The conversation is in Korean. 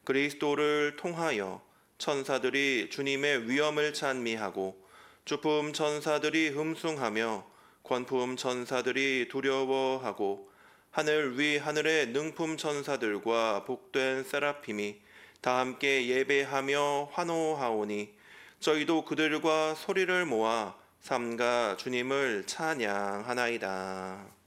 그리스도를 통하여 천사들이 주님의 위엄을 찬미하고 주품 천사들이 흠숭하며 권품 천사들이 두려워하고 하늘 위 하늘의 능품 천사들과 복된 세라핌이 다 함께 예배하며 환호하오니 저희도 그들과 소리를 모아 삼가 주님을 찬양하나이다.